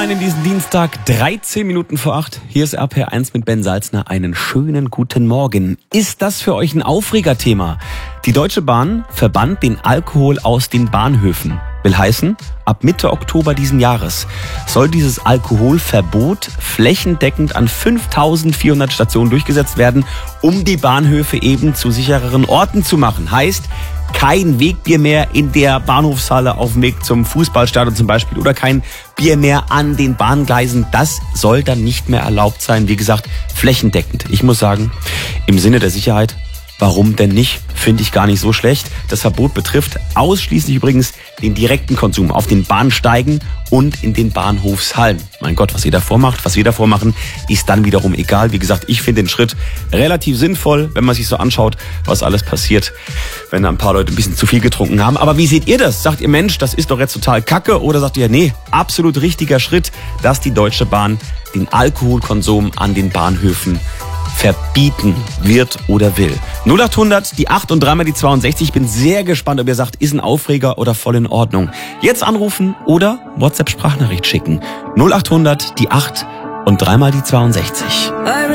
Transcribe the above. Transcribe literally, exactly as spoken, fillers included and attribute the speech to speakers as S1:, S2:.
S1: rein in diesen Dienstag, dreizehn Minuten vor acht. Hier ist R P R eins mit Ben Salzner. Einen schönen guten Morgen. Ist das für euch ein Aufregerthema? Die Deutsche Bahn verbannt den Alkohol aus den Bahnhöfen. Will heißen, ab Mitte Oktober diesen Jahres soll dieses Alkoholverbot flächendeckend an fünftausendvierhundert Stationen durchgesetzt werden, um die Bahnhöfe eben zu sichereren Orten zu machen. Heißt, kein Wegbier mehr in der Bahnhofshalle auf dem Weg zum Fußballstadion zum Beispiel oder kein Bier mehr an den Bahngleisen. Das soll dann nicht mehr erlaubt sein. Wie gesagt, flächendeckend. Ich muss sagen, im Sinne der Sicherheit, warum denn nicht? Finde ich gar nicht so schlecht. Das Verbot betrifft ausschließlich übrigens den direkten Konsum auf den Bahnsteigen und in den Bahnhofshallen. Mein Gott, was ihr davor macht, was wir davor machen, ist dann wiederum egal. Wie gesagt, ich finde den Schritt relativ sinnvoll, wenn man sich so anschaut, was alles passiert, wenn da ein paar Leute ein bisschen zu viel getrunken haben. Aber wie seht ihr das? Sagt ihr, Mensch, das ist doch jetzt total kacke? Oder sagt ihr, nee, absolut richtiger Schritt, dass die Deutsche Bahn den Alkoholkonsum an den Bahnhöfen verbieten wird oder will. null acht hundert, die acht und dreimal die zweiundsechzig. Ich bin sehr gespannt, ob ihr sagt, ist ein Aufreger oder voll in Ordnung. Jetzt anrufen oder WhatsApp-Sprachnachricht schicken. null acht hundert, die acht und dreimal die zweiundsechzig.